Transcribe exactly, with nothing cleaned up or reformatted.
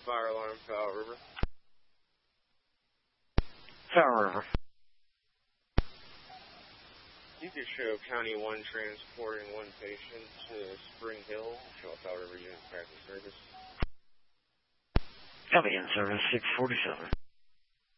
fire alarm, Powell River. Powell River. You could show County one transporting one patient to Spring Hill. Show Powell River unit practice service. Copy in service six forty-seven.